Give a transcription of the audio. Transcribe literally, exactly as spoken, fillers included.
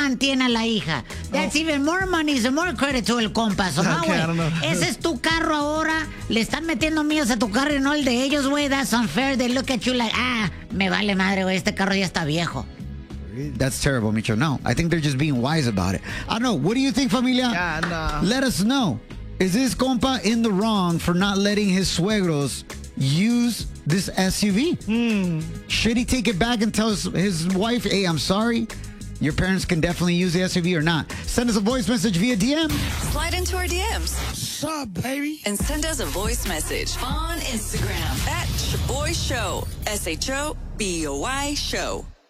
mantiene a la hija. That's even more money, so more credit to el compa. So, no, Okay, I don't know. güey. Ese es tu carro ahora. Le están metiendo míos a tu carro y no el de ellos, güey. That's unfair. They look at you like, ah, me vale madre, güey. Este carro ya está viejo. That's terrible, Micho. No, I think they're just being wise about it. I don't know. What do you think, familia? Yeah, nah. Let us know. Is this compa in the wrong for not letting his suegros use this S U V? Hmm. Should he take it back and tell his, his wife, hey, I'm sorry? Your parents can definitely use the S U V or not. Send us a voice message via D M. Slide into our D Ms. What's up, baby? And send us a voice message on Instagram at Shaboy Show. S H O B O Y Show.